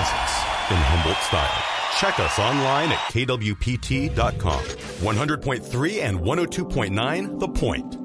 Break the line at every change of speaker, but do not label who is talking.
classics in Humboldt style. Check us online at kwpt.com. 100.3 and 102.9 The Point.